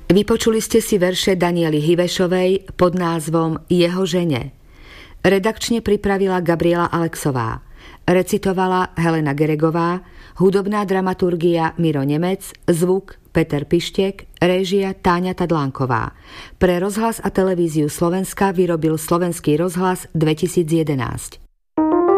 Vypočuli ste si verše Daniely Hivešovej pod názvom Jeho žene. Redakčne pripravila Gabriela Alexová. Recitovala Helena Geregová, hudobná dramaturgia Miro Nemec, zvuk Peter Pištek, réžia Táňa Tadlánková. Pre Rozhlas a televíziu Slovenska vyrobil Slovenský rozhlas 2011.